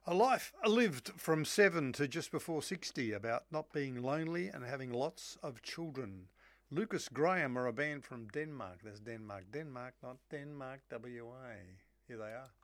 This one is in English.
A life lived from 7 to just before 60 about not being lonely and having lots of children. Lucas Graham are a band from Denmark. That's Denmark, not Denmark, WA. Here they are.